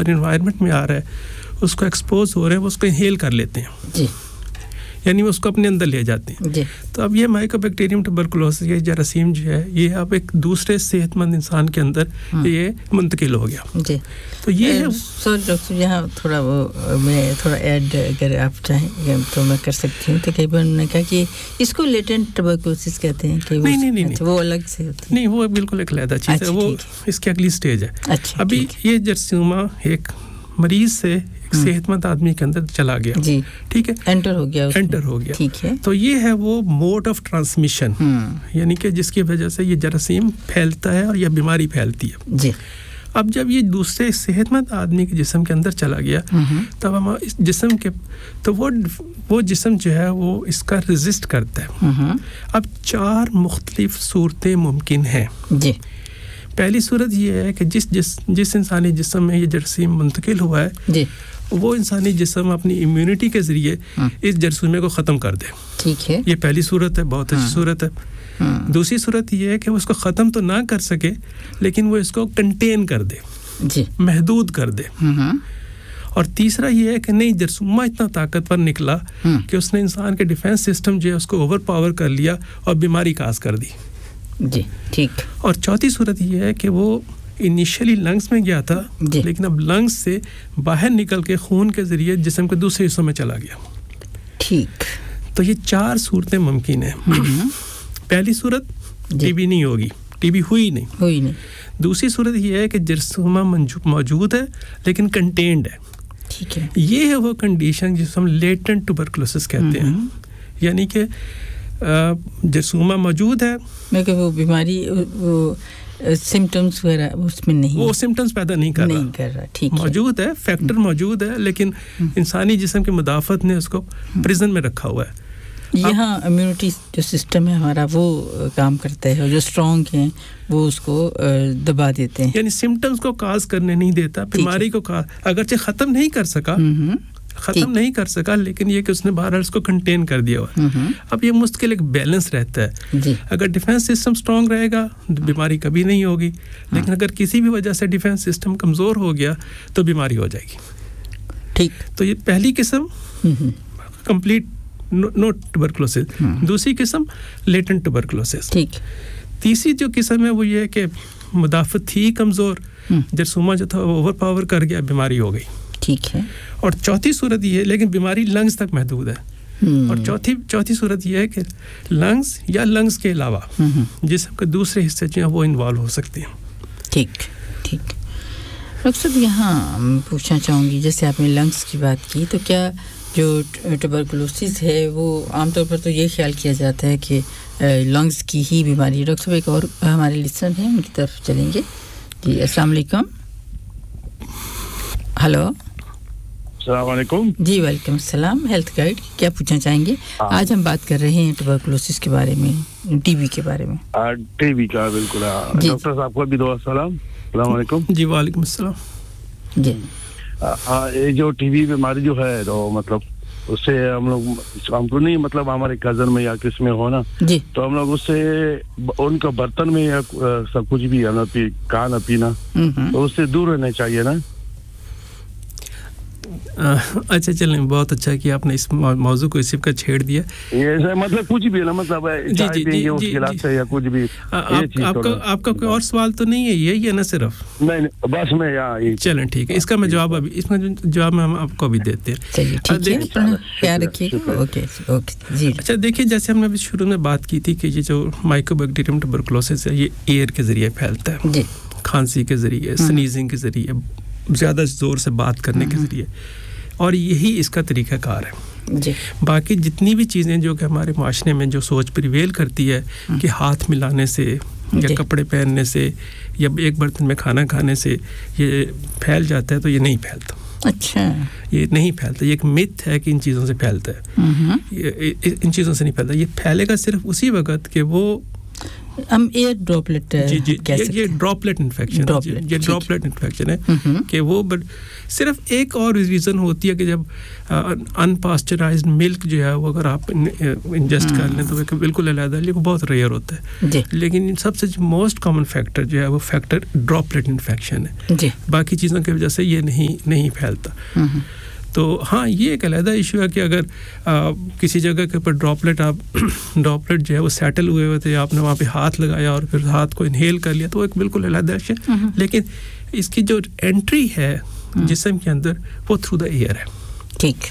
हमारे एनवायरनमेंट में आ रहा है उसको एक्सपोज हो रहे हैं, वो उसको इनहेल कर लेते हैं जी, यानी वो उसको अपने अंदर ले जाते हैं जी। तो अब ये माइकोबैक्टीरियम ट्यूबरकुलोसिस ये जरासीम जो है ये अब एक दूसरे सेहतमंद इंसान के अंदर ये मुंतकिल हो गया जी। तो ये है सर डॉक्टर यहाँ थोड़ा वो मैं थोड़ा ऐड अगर आप चाहें तो मैं कर सकती हूँ। तो कई बार उन्होंने कहा कि इसको लेटेंट ट्यूबरकुलोसिस कहते हैं कि नहीं वो अलग से होता है। नहीं, वो बिल्कुल एक अलग चीज़ है, वो इसकी अगली स्टेज है। अभी ये जरासीमा एक मरीज से सेहतमंद आदमी के अंदर चला गया जी, ठीक है, एंटर हो गया ठीक है। तो ये है वो मोड ऑफ ट्रांसमिशन, यानी कि जिसकी वजह से ये जरासीम फैलता है और यह बीमारी फैलती है जी। अब जब ये दूसरे सेहतमंद आदमी के जिस्म के अंदर चला गया तब हम इस जिस्म के तो वो जिस्म जो है वो इसका रेजिस्ट करता है। अब 4 मुख्तलिफ सूरतें मुमकिन हैं जी। पहली सूरत ये है कि जिस इंसानी जिस्म में ये जरासीम मुंतकिल हुआ है जी, वो इंसानी जिस्म अपनी इम्यूनिटी के ज़रिए इस जरासीम को ख़त्म कर दे, ठीक है। ये पहली सूरत है, बहुत अच्छी सूरत है। दूसरी सूरत ये है कि वो इसको ख़त्म तो ना कर सके लेकिन वो इसको कंटेन कर दे जी, महदूद कर दे। और तीसरा ये है कि नहीं, जरासीम इतना ताकतवर निकला कि उसने इंसान के डिफेंस सिस्टम जो है उसको ओवर पावर कर लिया और बीमारी काज कर दी जी, ठीक। और चौथी सूरत ये है कि वो इनिशियली लंग्स में गया था लेकिन अब लंग्स से बाहर निकल के खून के ज़रिए जिस्म के दूसरे हिस्सों में चला गया, ठीक। तो ये 4 सूरतें मुमकिन हैं। पहली सूरत टीबी नहीं होगी, टीबी हुई नहीं। दूसरी सूरत ये है कि जरासीम मौजूद है लेकिन कंटेन्ड है, ठीक है। ये है वो कंडीशन जिसे हम लेटेंट ट्यूबरकुलोसिस कहते हैं, यानी कि जरासीम मौजूद है लेकिन वो बीमारी वो सिम्टम्स वगैरह उसमें नहीं, वो सिम्टम्स पैदा नहीं कर रहा, ठीक है। मौजूद है, फैक्टर मौजूद है लेकिन इंसानी जिस्म की मुदाफ़त ने उसको प्रिजन में रखा हुआ है। यहाँ इम्यूनिटी जो सिस्टम है हमारा वो काम करता है और जो स्ट्रॉन्ग हैं वो उसको दबा देते हैं, यानी सिम्टम्स को काज करने नहीं देता, बीमारी को अगरचे ख़त्म नहीं कर सका लेकिन ये कि उसने बहरहाल उसको कंटेन कर दिया हुआ। अब ये मुश्किल एक बैलेंस रहता है। अगर डिफेंस सिस्टम स्ट्रांग रहेगा तो बीमारी कभी नहीं होगी, लेकिन अगर किसी भी वजह से डिफेंस सिस्टम कमज़ोर हो गया तो बीमारी हो जाएगी, ठीक। तो ये पहली किस्म कंप्लीट नो ट्यूबरकुलोसिस, दूसरी किस्म लेटेंट ट्यूबरकुलोसिस, ठीक। तीसरी जो किस्म है वो ये है कि मुदाफ़त थी कमज़ोर, जरासीम जो था वो ओवर पावर कर गया, बीमारी हो गई, ठीक है। और चौथी सूरत ये है लेकिन बीमारी लंग्स तक महदूद है, और चौथी सूरत ये है कि लंग्स या लंग्स के अलावा जिसम के दूसरे हिस्से जो हैं वो इन्वॉल्व हो सकते हैं, ठीक। डॉक्टर साहब यहाँ पूछना चाहूँगी, जैसे आपने लंग्स की बात की, तो क्या जो ट्यूबरकुलोसिस है वो आमतौर पर तो ये ख्याल किया जाता है कि लंग्स की ही बीमारी है। डॉक्टर साहब एक और हमारे लिसनर हैं, उनकी तरफ चलेंगे जी। अस्सलाम वालेकुम। हेलो, अस्सलाम वालेकुम जी। वालेकुम अस्सलाम। हेल्थ गाइड, क्या पूछना चाहेंगे? आज हम बात कर रहे हैं ट्यूबरकुलोसिस के बारे में, टीबी के बारे में। टीबी का बिल्कुल। डॉक्टर साहब को भी दो अस्सलाम वालेकुम। जी वालेकुम अस्सलाम जी। ये जो टीबी बीमारी जो है तो मतलब उससे हमको नहीं, मतलब हमारे कजन में या किस में हो ना जी, तो हम लोग उससे उनका बर्तन में या सब कुछ भी है खाना पीना तो उससे दूर रहना चाहिए ना। अच्छा चलें, बहुत अच्छा कि आपने इस मौजू को इसी का छेड़ दिया। ये मतलब कुछ भी है ना, मतलब जी उसके गिलास से या कुछ भी। आपका कोई और सवाल तो नहीं है, यही है ना सिर्फ? नहीं बस मैं यहाँ चलें ठीक है, इसका मैं जवाब अभी इसमें जवाब हम आपको अभी देते हैं। अच्छा देखिए, जैसे हमने अभी शुरू में बात की थी कि ये जो माइकोबैक्टीरियम ट्यूबरकुलोसिस है ये एयर के जरिए फैलता है, खांसी के जरिए, स्नीजिंग के जरिए, ज़्यादा ज़ोर से बात करने के ज़रिए, और यही इसका तरीक़ाकार है जी। बाकी जितनी भी चीज़ें जो कि हमारे माशरे में जो सोच प्रिवेल करती है कि हाथ मिलाने से या कपड़े पहनने से या एक बर्तन में खाना खाने से ये फैल जाता है, तो ये नहीं फैलता। अच्छा, ये नहीं फैलता, ये एक मिथ है कि इन चीज़ों से फैलता है। ये इन चीज़ों से नहीं फैलता, ये फैलेगा सिर्फ उसी वक्त कि वो ہم ایئر ڈراپلیٹ یہ ڈراپلیٹ انفیکشن یہ ڈراپلیٹ انفیکشن ہے کہ وہ صرف ایک اور ریزن ہوتی ہے کہ جب ان پاسچرائزڈ ملک جو ہے وہ اگر آپ انجسٹ کر لیں تو وہ بالکل علیحدہ ہے، وہ بہت ریئر ہوتا ہے، لیکن سب سے موسٹ کامن فیکٹر جو ہے وہ فیکٹر ڈراپلیٹ انفیکشن ہے، باقی چیزوں کی وجہ سے یہ نہیں پھیلتا۔ تو ہاں یہ ایک علیحدہ ایشو ہے کہ اگر کسی جگہ کے اوپر ڈراپلیٹ جو ہے وہ سیٹل ہوئے ہوئے تھے، آپ نے وہاں پہ ہاتھ لگایا اور پھر ہاتھ کو انہیل کر لیا تو وہ ایک بالکل علیحدہ ایشو ہے، لیکن اس کی جو انٹری ہے جسم کے اندر وہ تھرو دا ایئر ہے۔ ٹھیک،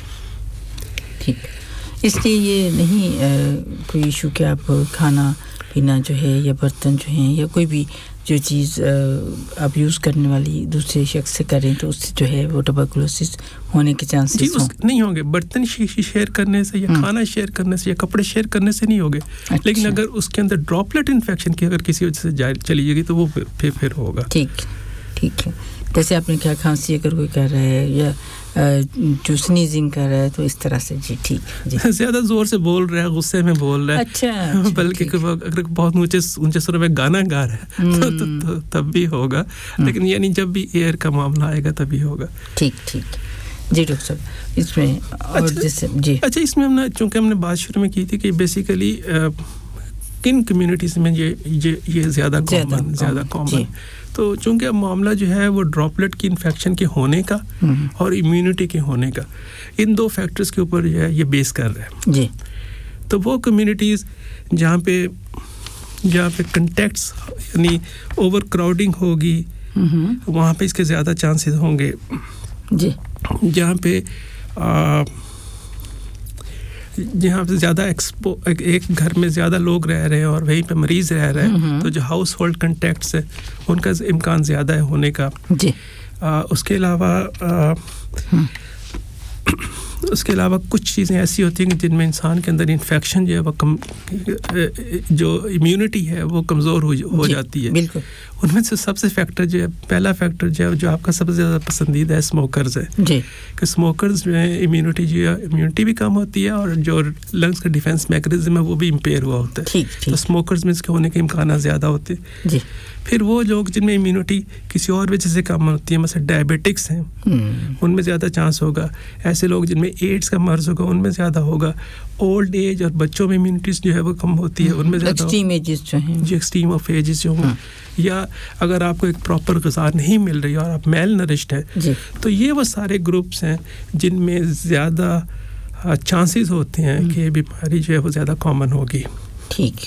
اس لیے یہ نہیں کوئی ایشو کہ آپ کھانا پینا جو ہے یا برتن جو ہیں یا کوئی بھی جو چیز آپ یوز کرنے والی دوسرے شخص سے کریں تو اس سے جو ہے وہ ٹوبرکلوسس ہونے کے چانسز نہیں ہوں گے۔ برتن شیئر کرنے سے یا کھانا شیئر کرنے سے یا کپڑے شیئر کرنے سے نہیں ہوگے، لیکن اگر اس کے اندر ڈراپلیٹ انفیکشن کی اگر کسی وجہ سے چلی جائے گی تو وہ پھر ہوگا۔ ٹھیک ہے، جیسے آپ نے کہا کھانسی اگر کوئی کر رہا ہے یا جو سنیزنگ کر رہا ہے تو اس طرح سے جی زیادہ زور سے بول رہا ہے، غصے میں بول رہا ہے، اچھا بلکہ اگر بہت اونچے سر میں گانا گا رہا ہے تو تب بھی ہوگا، لیکن یعنی جب بھی ایئر کا معاملہ آئے گا تبھی ہوگا۔ ٹھیک جی ڈاکٹر صاحب، اس میں اور جیسے اچھا اس میں چونکہ ہم نے بات شروع میں کی تھی کہ بیسیکلی کن کمیونٹیز میں یہ زیادہ کامن، تو چونکہ اب معاملہ جو ہے وہ ڈراپلیٹ کی انفیکشن کے ہونے کا اور امیونٹی کے ہونے کا، ان دو فیکٹرز کے اوپر جو ہے یہ بیس کر رہے ہیں جی، تو وہ کمیونٹیز جہاں پہ کنٹیکٹس یعنی اوور کراؤڈنگ ہوگی وہاں پہ اس کے زیادہ چانسز ہوں گے جی، جہاں پہ زیادہ ایک گھر میں زیادہ لوگ رہ رہے ہیں اور وہیں پہ مریض رہ رہے ہیں تو جو ہاؤس ہولڈ کنٹیکٹس ہیں ان کا امکان زیادہ ہے ہونے کا جی۔ اس کے علاوہ کچھ چیزیں ایسی ہوتی ہیں کہ جن میں انسان کے اندر انفیکشن جو ہے وہ جو امیونٹی ہے وہ کمزور ہو جاتی ہے، بالکل۔ ان میں سے سب سے فیکٹر جو ہے پہلا فیکٹر جو آپ کا سب سے زیادہ پسندیدہ ہے اسموکرز ہے جی، کہ اسموکرز جو ہے امیونٹی بھی کم ہوتی ہے اور جو لنگس کا ڈیفینس میکینزم ہے وہ بھی امپیئر ہوا ہوتا ہے، تو اسموکرز میں اس کے ہونے کے امکانات زیادہ ہوتے ہیں جی۔ پھر وہ لوگ جن میں امیونٹی کسی اور وجہ سے کم ہوتی ہے، مثلا ڈائبیٹکس ہیں ان میں زیادہ چانس ہوگا، ایسے لوگ جن میں ایڈز کا مرض ہوگا ان میں زیادہ ہوگا، اولڈ ایج اور بچوں میں امیونٹیز جو ہے وہ کم ہوتی ہے ان میں زیادہ ایکسٹریم ایجز جو ہیں جی، ایکسٹریم آف ایجز جو ہوں، یا اگر آپ کو ایک پراپر غذا نہیں مل رہی اور آپ میل نرشڈ ہیں تو یہ وہ سارے گروپس ہیں جن میں زیادہ چانسز ہوتے ہیں کہ بیماری جو ہے وہ زیادہ کامن ہوگی۔ ٹھیک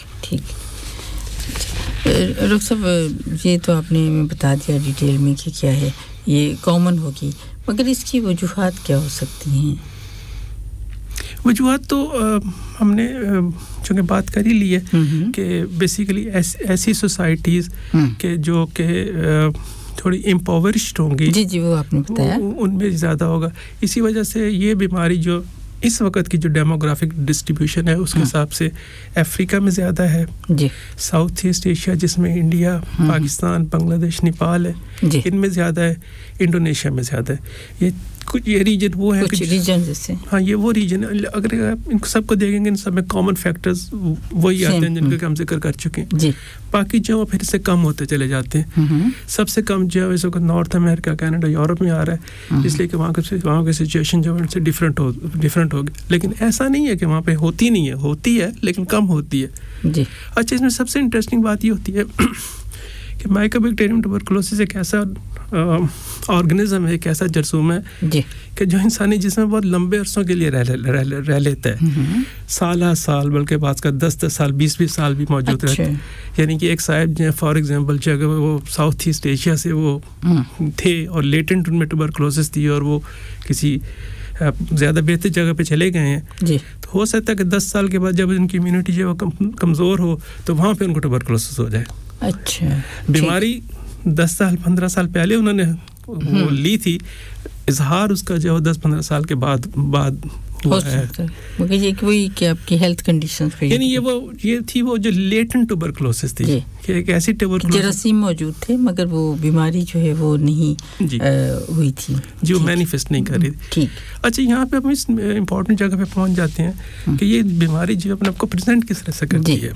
ڈاکٹر صاحب، یہ تو آپ نے بتا دیا ڈیٹیل میں کہ کیا ہے یہ کامن ہوگی، مگر اس کی وجوہات کیا ہو سکتی ہیں؟ وجوہات تو ہم نے چونکہ بات کر ہی لی ہے کہ بیسیکلی ایسی سوسائٹیز کہ جو کہ تھوڑی امپاورشڈ ہوں گی جی وہ آپ نے بتایا ان میں زیادہ ہوگا، اسی وجہ سے یہ بیماری جو اس وقت کی جو ڈیموگرافک ڈسٹریبیوشن ہے اس کے حساب سے افریقہ میں زیادہ ہے جی، ساؤتھ ایسٹ ایشیا جس میں انڈیا، پاکستان، بنگلہ دیش، نیپال ہے جی، ان میں زیادہ ہے، انڈونیشیا میں زیادہ ہے، یہ ریجن وہ ہے ہاں یہ وہ ریجن اگر ان سب کو دیکھیں گے ان سب میں کامن فیکٹرز وہی آتے ہیں جن کا ہم ذکر کر چکے ہیں جی، باقی جو پھر سے کم ہوتے چلے جاتے ہیں، سب سے کم جو ہے اس وقت نارتھ امریکہ، کینیڈا، یورپ میں آ رہا ہے، اس لیے کہ وہاں کی سچویشن جو ان سے ڈفرینٹ ہوگی، لیکن ایسا نہیں ہے کہ وہاں پہ ہوتی نہیں ہے، ہوتی ہے لیکن کم ہوتی ہے جی۔ اچھا اس میں سب سے انٹرسٹنگ بات یہ ہوتی ہے کہ مائکوبیکٹیریم ٹوبرکلوسس ایک ایسا آرگنزم ہے، ایک ایسا جرثوم ہے جی کہ جو انسانی جسم میں بہت لمبے عرصوں کے لیے رہ لیتا ہے، سال بلکہ بعض کا 10 سال 20 سال بھی موجود رہتے ہیں، یعنی کہ ایک صاحب جو ہے فار ایگزامپل جو اگر وہ ساؤتھ ایسٹ ایشیا سے وہ تھے اور لیٹنٹ ان میں ٹوبرکلوسس تھی اور وہ کسی زیادہ بہتر جگہ پہ چلے گئے ہیں جی، تو ہو سکتا ہے کہ 10 سال کے بعد جب ان کی امیونٹی جو ہے کمزور ہو تو وہاں پہ ان کو ٹوبرکلوسس ہو جائے۔ اچھا، بیماری 10 سال 15 سال پہلے انہوں نے وہ لی تھی، اظہار اس کا جو 10-15 سال کے بعد ہوا ہے، مگر یہ کوئی کہ آپ کی ہیلتھ کنڈیشن پہ یعنی یہ تھی وہ جو لیٹنٹ ٹوبرکلوسس تھی کہ ایک ایسی ٹوبرکلوسس جراثیم موجود تھے مگر وہ بیماری جو ہے وہ نہیں ہوئی تھی جی، وہ مینیفیسٹ نہیں کر رہی تھی۔ اچھا یہاں پہ ہم اس امپورٹنٹ جگہ پہ پہنچ جاتے ہیں کہ یہ بیماری جو اپنے آپ کو پریزنٹ کس طرح سے کرتی ہے،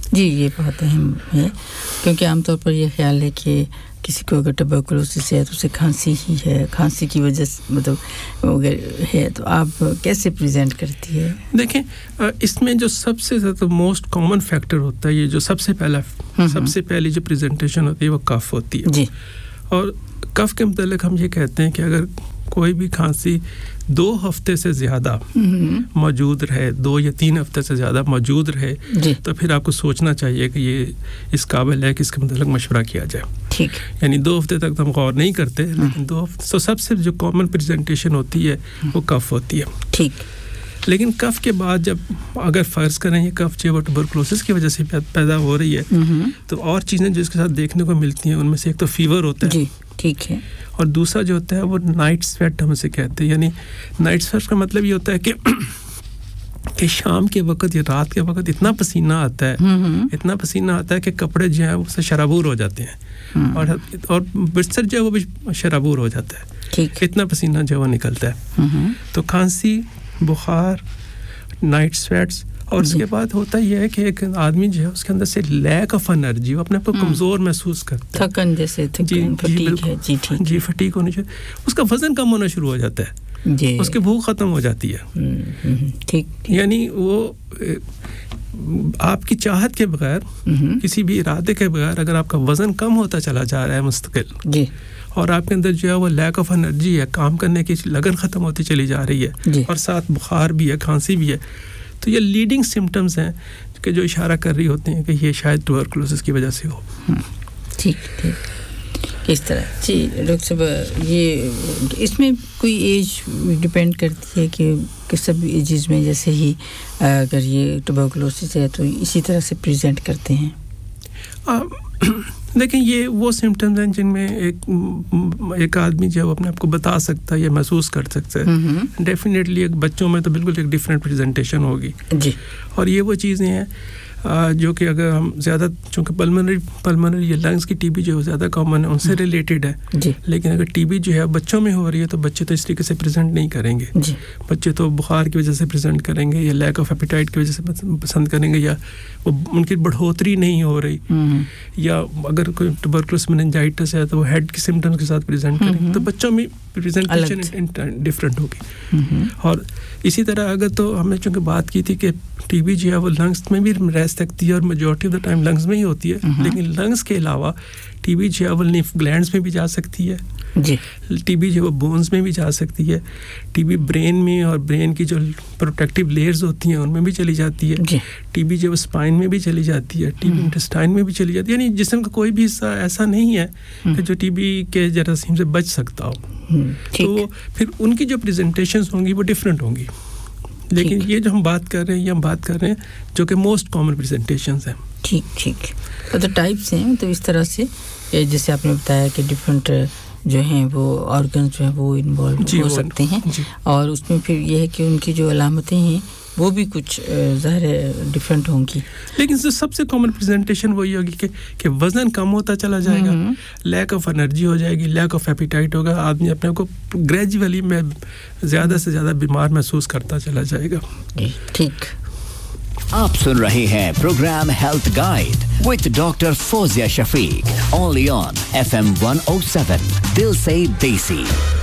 جی یہ بہت اہم ہے کیونکہ عام طور پر یہ خیال ہے کہ کسی کو اگر ٹبرکلوسس ہے تو اسے کھانسی ہی ہے, کھانسی کی وجہ سے مطلب اگر ہے تو آپ کیسے پریزنٹ کرتی ہے؟ دیکھیں اس میں جو سب سے زیادہ موسٹ کامن فیکٹر ہوتا ہے, یہ جو سب سے پہلی جو پریزنٹیشن ہوتی ہے وہ کف ہوتی ہے. جی, اور کف کے متعلق ہم یہ کہتے ہیں کہ اگر کوئی بھی کھانسی 2 ہفتے سے زیادہ موجود رہے, 2 یا 3 ہفتے سے زیادہ موجود رہے, تو پھر آپ کو سوچنا چاہیے کہ یہ اس قابل ہے کہ اس کے متعلق مشورہ کیا جائے. ٹھیک, یعنی 2 ہفتے تک تو ہم غور نہیں کرتے, لیکن 2 ہفتے تو سب سے جو کامن پریزنٹیشن ہوتی ہے وہ کف ہوتی ہے. ٹھیک, لیکن کف کے بعد جب اگر فرض کریں یہ کف جو ٹبرکلوسس کی وجہ سے پیدا ہو رہی ہے, تو اور چیزیں جو اس کے ساتھ دیکھنے کو ملتی ہیں ان میں سے ایک تو فیور ہوتا ہے. جی ٹھیک ہے, اور دوسرا جو ہوتا ہے وہ نائٹ سویٹ ہم اسے کہتے ہیں. یعنی نائٹ سویٹ کا مطلب یہ ہوتا ہے کہ شام کے وقت یا رات کے وقت اتنا پسینہ آتا ہے کہ کپڑے جو ہیں وہ سے شرابور ہو جاتے ہیں, اور بستر جو ہے وہ بھی شرابور ہو جاتا ہے, اتنا پسینہ جو ہے وہ نکلتا ہے. تو کھانسی, بخار, نائٹ سویٹس, اور اس کے بعد ہوتا یہ ہے کہ ایک آدمی جو ہے اس کے اندر سے لیک آف انرجی, وہ اپنے آپ کو کمزور محسوس کرتا ہے, تھکن جیسے جی فٹیگ ہونی چاہیے, اس کا وزن کم ہونا شروع ہو جاتا ہے, اس کی بھوک ختم ہو جاتی ہے. ٹھیک, یعنی وہ آپ کی چاہت کے بغیر, کسی بھی ارادے کے بغیر اگر آپ کا وزن کم ہوتا چلا جا رہا ہے مستقل, اور آپ کے اندر جو ہے وہ لیک آف انرجی ہے, کام کرنے کی لگن ختم ہوتی چلی جا رہی ہے, اور ساتھ بخار بھی ہے, کھانسی بھی ہے, تو یہ لیڈنگ سمٹمز ہیں کہ جو اشارہ کر رہی ہوتے ہیں کہ یہ شاید ٹبرکلوسس کی وجہ سے ہو. ٹھیک ٹھیک, اس طرح. جی ڈاکٹر صاحب, یہ اس میں کوئی ایج ڈپینڈ کرتی ہے کہ سب ایجز میں جیسے ہی اگر یہ ٹبرکلوسس ہے تو اسی طرح سے پریزنٹ کرتے ہیں؟ دیکھیں یہ وہ سمٹمز ہیں جن میں ایک آدمی جو اپنے آپ کو بتا سکتا ہے یا محسوس کر سکتا ہے. ڈیفینیٹلی ایک بچوں میں تو بالکل ایک ڈفرینٹ پریزنٹیشن ہوگی. جی, اور یہ وہ چیزیں ہیں جو کہ اگر ہم زیادہ, چونکہ پلمنری یا لنگس کی ٹی بی جو ہے زیادہ کامن ہے, ان سے ریلیٹڈ ہے. لیکن اگر ٹی بی جو ہے بچوں میں ہو رہی ہے تو بچے تو اس طریقے سے پریزنٹ نہیں کریں گے. بچے تو بخار کی وجہ سے پریزنٹ کریں گے, یا لیک آف ایپیٹائٹ کی وجہ سے پسند کریں گے, یا وہ ان کی بڑھوتری نہیں ہو رہی, یا اگر کوئی ٹبرکلوسس میننجائٹس ہے تو وہ ہیڈ کی سمٹمز کے ساتھ پریزنٹ کریں گے, تو بچوں میں پریزنٹیشن ڈفرینٹ ہوگی. اور اسی طرح اگر تو ہم نے چونکہ بات کی تھی کہ ٹی بی جو ہے وہ لنگس میں بھی رہ سکتی ہے, اور majority of the time lungs میں ہی ہوتی ہے, لیکن لنگس کے علاوہ ٹی بی جو ہے وہ لیمف گلینڈز میں بھی جا سکتی ہے. ٹی بی جو ہے وہ بونز میں بھی جا سکتی ہے. ٹی بی برین میں, اور برین کی جو پروٹیکٹیو لیئرز ہوتی ہیں ان میں بھی چلی جاتی ہے. ٹی بی جو ہے اسپائن میں بھی چلی جاتی ہے, ٹی بی انٹسٹائن میں بھی چلی جاتی ہے. یعنی جسم کا کوئی بھی حصہ ایسا نہیں ہے کہ جو ٹی بی کے جراثیم سے بچ سکتا ہو. تو پھر ان کی جو پریزنٹیشنز ہوں گی وہ ڈفرینٹ ہوں گی. لیکن یہ جو ہم بات کر رہے ہیں جو کہ موسٹ کامن پریزنٹیشنز ہیں. ٹھیک, تو ٹائپس ہیں, تو اس طرح سے جیسے آپ نے بتایا کہ ڈفرینٹ جو ہیں وہ آرگنز جو ہیں وہ انوالو ہو سکتے ہیں, اور اس میں پھر یہ ہے کہ ان کی جو علامتیں ہیں وہ بھی کچھ ظاہر ڈفرینٹ ہوں گی. لیکن سب سے کامن پریزنٹیشن وہی ہوگی کہ وزن کم ہوتا چلا جائے گا, لیک آف انرجی ہو جائے گی, لیک آف ایپیٹائٹ ہوگا, آدمی اپنے کو گریجولی میں زیادہ سے زیادہ بیمار محسوس کرتا چلا جائے گا. ٹھیک, آپ سن رہے ہیں programme health guide with doctor Fauzia Shafiq, only on FM 107 دل سے دیسی.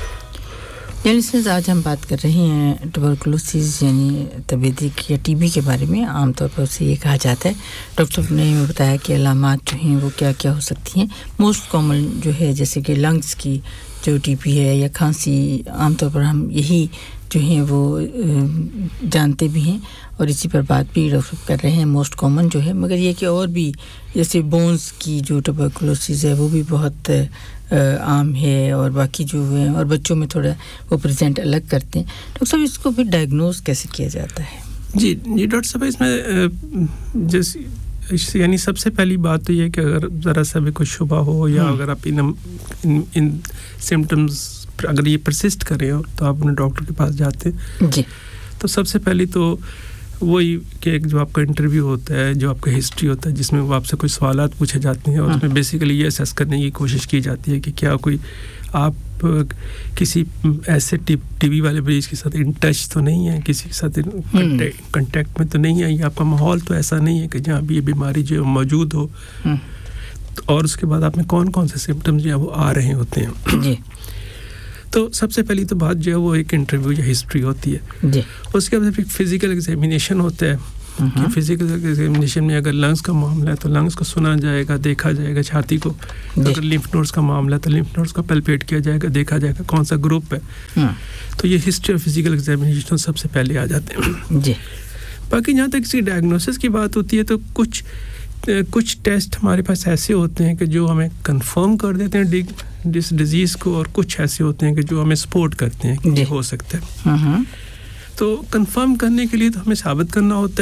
لسنرز, آج ہم بات کر رہے ہیں ٹبرکلوسس یعنی تبیدی یا ٹی بی کے بارے میں. عام طور پر اسے یہ کہا جاتا ہے. ڈاکٹر صاحب نے ہمیں بتایا کہ علامات جو ہیں وہ کیا کیا ہو سکتی ہیں. موسٹ کامن جو ہے جیسے کہ لنگس کی جو ٹی بی ہے یا کھانسی, عام طور پر ہم یہی جو ہیں وہ جانتے بھی ہیں اور اسی پر بات بھی کر رہے ہیں, موسٹ کامن جو ہے. مگر یہ کہ اور بھی جیسے بونز کی جو ٹبرکلوسس ہے وہ بھی بہت عام ہے, اور باقی جو ہیں اور بچوں میں تھوڑا وہ پریزنٹ الگ کرتے ہیں. ڈاکٹر صاحب اس کو پھر ڈائگنوز کیسے کیا جاتا ہے؟ جی ڈاکٹر صاحب, اس میں جیسے یعنی سب سے پہلی بات تو یہ کہ اگر ذرا سا بھی کوئی شبہ ہو, یا اگر آپ ان سمٹمز اگر یہ پرسسٹ کریں تو آپ اپنے ڈاکٹر کے پاس جاتے ہیں. جی, تو سب سے پہلی تو وہی کہ ایک جو آپ کا انٹرویو ہوتا ہے, جو آپ کا ہسٹری ہوتا ہے, جس میں وہ آپ سے کوئی سوالات پوچھے جاتے ہیں, اور اس میں بیسیکلی یہ اسیس کرنے کی کوشش کی جاتی ہے کہ کیا کوئی آپ आप किसी ऐसे टीबी वाले मरीज के साथ इन टच तो नहीं है, किसी के साथ कांटेक्ट में तो नहीं है, या आपका माहौल तो ऐसा नहीं है कि जहाँ भी ये बीमारी जो मौजूद हो, और उसके बाद आप में कौन कौन से सिम्टम्स जो है वो आ रहे होते हैं जी। तो सबसे पहली तो बात जो है वो एक इंटरव्यू या हिस्ट्री होती है जी। उसके बाद फिर फिजिकल एग्जामिनेशन होता है कि फिजिकल एग्जामिनेशन में अगर लंग्स का मामला है तो लंग्स को सुना जाएगा, देखा जाएगा, छाती को, अगर लिम्फ नोड्स का मामला है तो लिम्फ नोड्स को पैल्पेट किया जाएगा, देखा जाएगा कौन सा ग्रुप है। तो ये हिस्ट्री और फिजिकल एग्जामिनेशन सबसे पहले आ जाते हैं जी। बाकी जहाँ तक किसी डायग्नोसिस की बात होती है तो कुछ टेस्ट हमारे पास ऐसे होते हैं कि जो हमें कंफर्म कर देते हैं इस डिजीज़ को, और कुछ ऐसे होते हैं कि जो हमें सपोर्ट करते हैं कि हो सकता है। तो कंफर्म करने के लिए तो हमें साबित करना होता है